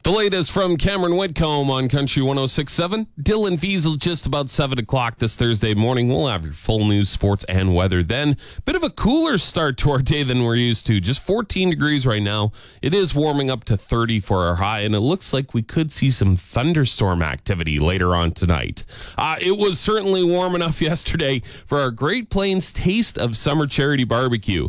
The latest from Cameron Whitcomb on Country 106.7. Dylan Fiesel just about 7 o'clock this Thursday morning. We'll have your full news, sports, and weather then. Bit of a cooler start to our day than we're used to. Just 14 degrees right now. It is warming up to 30 for our high, and it looks like we could see some thunderstorm activity later on tonight. It was certainly warm enough yesterday for our Great Plains Taste of Summer Charity Barbecue.